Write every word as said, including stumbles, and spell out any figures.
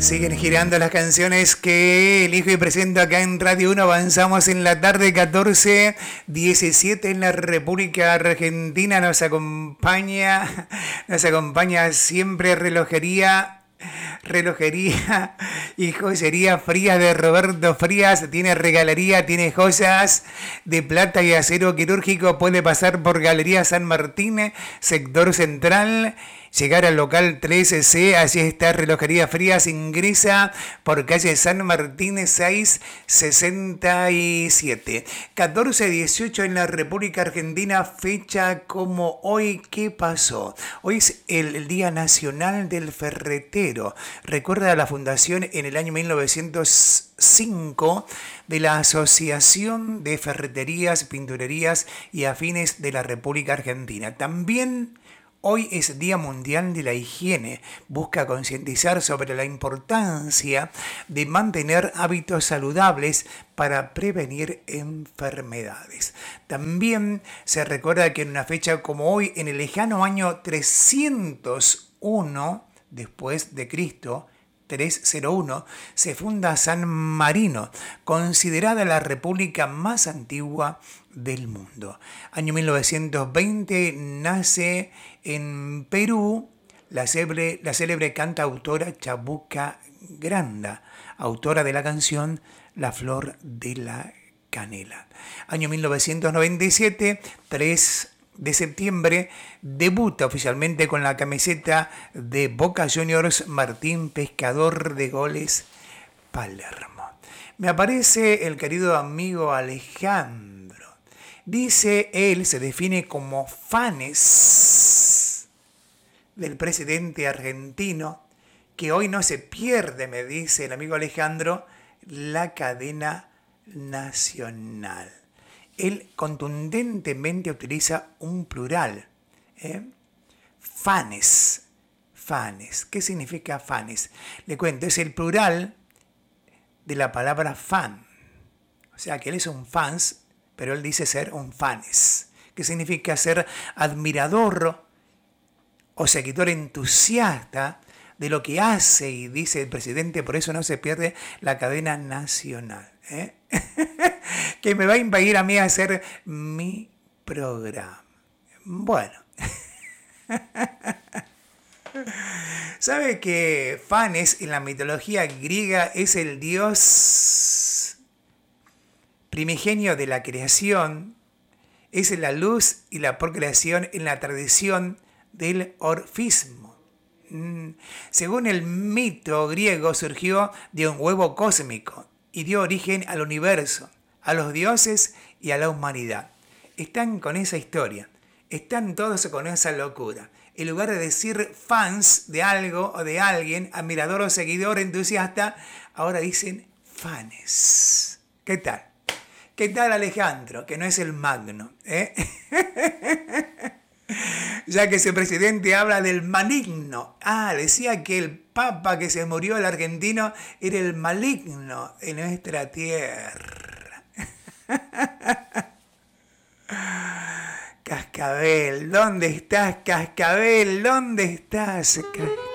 Siguen girando las canciones que elijo y presento acá en Radio uno. Avanzamos en la tarde, catorce diecisiete en la República Argentina. Nos acompaña, nos acompaña siempre relojería. Relojería y joyería Frías de Roberto Frías. Tiene regalería, tiene joyas de plata y acero quirúrgico. Puede pasar por Galería San Martín, sector central. Llegar al local trece C, allí está Relojería Frías, ingresa por calle San Martín seiscientos sesenta y siete. catorce dieciocho en la República Argentina, fecha como hoy. ¿Qué pasó? Hoy es el, el Día Nacional del Ferretero. Recuerda la fundación en el año mil novecientos cinco de la Asociación de Ferreterías, Pinturerías y Afines de la República Argentina. También hoy es Día Mundial de la Higiene. Busca concientizar sobre la importancia de mantener hábitos saludables para prevenir enfermedades. También se recuerda que en una fecha como hoy, en el lejano año trescientos uno después de Cristo, trescientos uno, se funda San Marino, considerada la república más antigua del mundo. Año mil novecientos veinte nace en Perú la célebre, la célebre cantautora Chabuca Granda, autora de la canción La Flor de la Canela. Año mil novecientos noventa y siete, tres de septiembre, debuta oficialmente con la camiseta de Boca Juniors Martín Pescador de Goles Palermo. Me aparece el querido amigo Alejandro. Dice él, se define como fanes del presidente argentino, que hoy no se pierde, me dice el amigo Alejandro, la cadena nacional. Él contundentemente utiliza un plural. ¿eh? Fanes. Fanes. ¿Qué significa fanes? Le cuento, es el plural de la palabra fan. O sea que él es un fans, pero él dice ser un fanes. ¿Qué significa ser admirador o seguidor entusiasta de lo que hace y dice el presidente? Por eso no se pierde la cadena nacional. ¿eh? Que me va a impedir a mí hacer mi programa. Bueno. ¿Sabe que Fanes en la mitología griega es el dios primigenio de la creación? Es la luz y la procreación en la tradición del orfismo. Según el mito griego, surgió de un huevo cósmico y dio origen al universo, a los dioses y a la humanidad. Están con esa historia, están todos con esa locura. En lugar de decir fans de algo o de alguien, admirador o seguidor, entusiasta, ahora dicen fanes. ¿Qué tal? ¿Qué tal, Alejandro? Que no es el magno, ¿eh? Ya que ese presidente habla del maligno. Ah, decía que el papa que se murió, el argentino, era el maligno en nuestra tierra. Cascabel, ¿dónde estás, Cascabel? ¿Dónde estás, Cascabel?